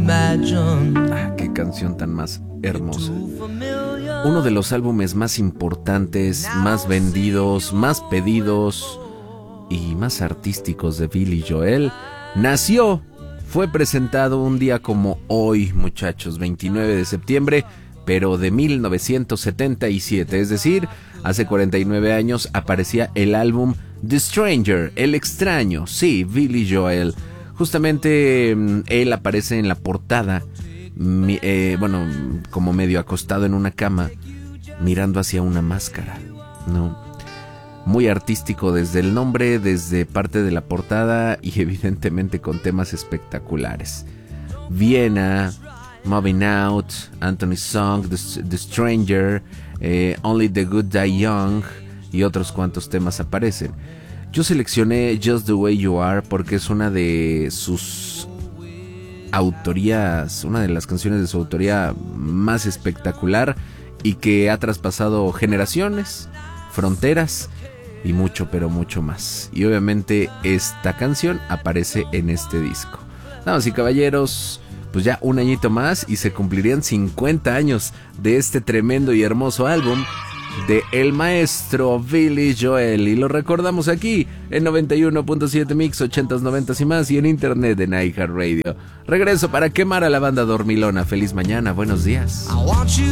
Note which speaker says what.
Speaker 1: Qué canción tan más hermosa. Uno de los álbumes más importantes, más vendidos, más pedidos y más artísticos de Billy Joel fue presentado un día como hoy, muchachos, 29 de septiembre, pero de 1977, es decir, hace 49 años aparecía el álbum The Stranger, El Extraño, sí, Billy Joel. Justamente él aparece en la portada, como medio acostado en una cama, mirando hacia una máscara, ¿no? Muy artístico desde el nombre, desde parte de la portada y evidentemente con temas espectaculares. Viena, Moving Out, Anthony's Song, The Stranger, Only the Good Die Young y otros cuantos temas aparecen. Yo seleccioné Just the Way You Are porque es una de sus autorías, una de las canciones de su autoría más espectacular y que ha traspasado generaciones, fronteras y mucho, pero mucho más. Y obviamente esta canción aparece en este disco. Damas y caballeros, pues ya un añito más y se cumplirían 50 años de este tremendo y hermoso álbum de el maestro Billy Joel. Y lo recordamos aquí en 91.7 Mix, 80s, 90s y más, y en internet en iHeartRadio. Regreso para quemar a la banda dormilona. Feliz mañana, buenos días.